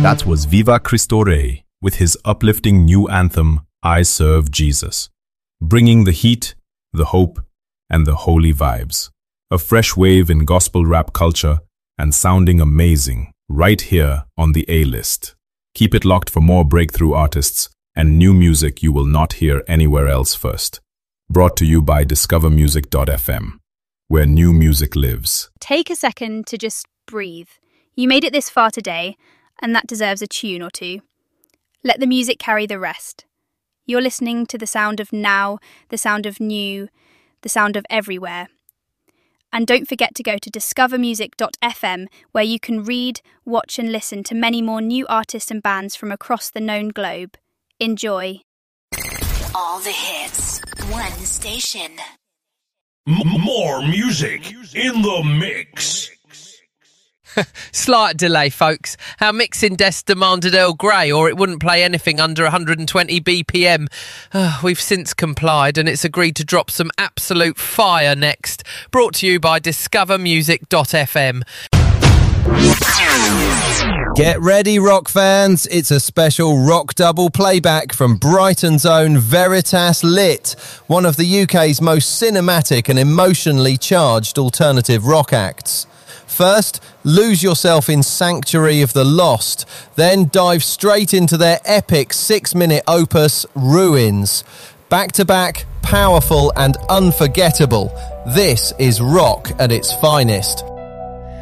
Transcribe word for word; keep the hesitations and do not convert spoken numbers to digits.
That was Viva Cristo Rey with his uplifting new anthem, I Serve Jesus, bringing the heat, the hope, and the holy vibes. A fresh wave in gospel rap culture and sounding amazing right here on the A-List. Keep it locked for more breakthrough artists and new music you will not hear anywhere else first. Brought to you by discover music dot f m, where new music lives. Take a second to just breathe. You made it this far today, and that deserves a tune or two. Let the music carry the rest. You're listening to the sound of now, the sound of new, the sound of everywhere. And don't forget to go to discover music dot f m, where you can read, watch and listen to many more new artists and bands from across the known globe. Enjoy. All the hits, one station. M- more music in the mix. Slight delay, folks. Our mixing desk demanded Earl Grey, or it wouldn't play anything under one hundred twenty B P M. Uh, we've since complied, and it's agreed to drop some absolute fire next. Brought to you by discover music dot f m. Get ready, rock fans. It's a special rock double playback from Brighton's own Veritas Lit, one of the U K's most cinematic and emotionally charged alternative rock acts. First, lose yourself in Sanctuary of the Lost, then dive straight into their epic six-minute opus, Ruins. Back-to-back, powerful and unforgettable, this is rock at its finest.